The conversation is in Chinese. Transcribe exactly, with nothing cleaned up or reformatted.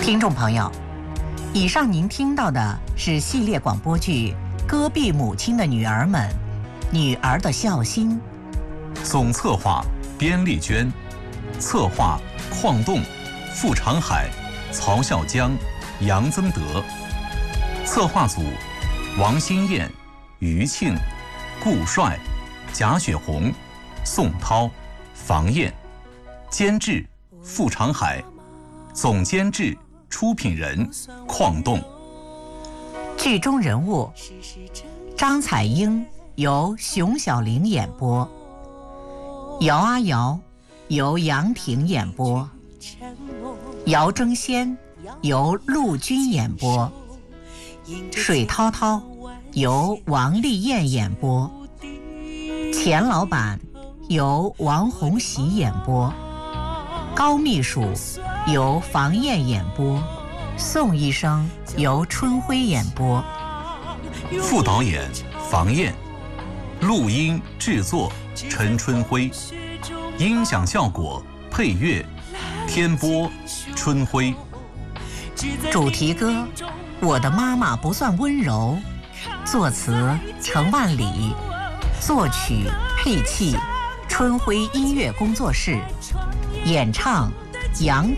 听众朋友，以上您听到的是系列广播剧《戈壁母亲的女儿们》，女儿的孝心。 总策划边丽娟，策划邝栋、傅长海、曹孝江、杨增德。策划组王新燕、于庆、顾帅、贾雪红、宋涛、房燕。监制傅长海，总监制出品人邝栋。 剧中人物张彩英由熊小玲演播，姚阿瑶由杨婷演播，姚争先由陆军演播，水涛涛由王丽燕演播，钱老板由王红喜演播，高秘书由房燕演播，宋医生由春辉演播， 副导演房燕，录音制作陈春辉，音响效果配乐天波春辉。 主题歌《我的妈妈不算温柔》，作词程万里，作曲配器春辉音乐工作室，演唱杨